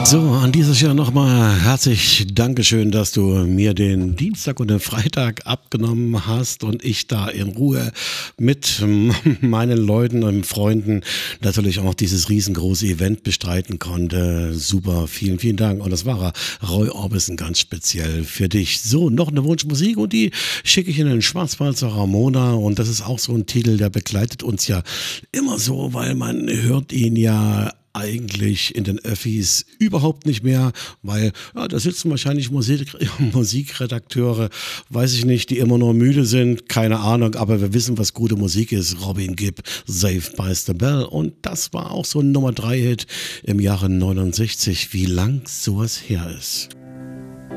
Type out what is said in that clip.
So, an dieser Stelle nochmal herzlich Dankeschön, dass du mir den Dienstag und den Freitag abgenommen hast und ich da in Ruhe mit meinen Leuten und Freunden natürlich auch dieses riesengroße Event bestreiten konnte. Super, vielen, vielen Dank. Und das war er, Roy Orbison, ganz speziell für dich. So, noch eine Wunschmusik und die schicke ich in den Schwarzwald zur Ramona. Und das ist auch so ein Titel, der begleitet uns ja immer so, weil man hört ihn ja eigentlich in den Öffis überhaupt nicht mehr, weil ja, da sitzen wahrscheinlich Musikredakteure, weiß ich nicht, die immer nur müde sind, keine Ahnung, aber wir wissen, was gute Musik ist. Robin Gibb, Saved by the Bell, und das war auch so ein Nummer 3 Hit im Jahre 69, wie lang sowas her ist.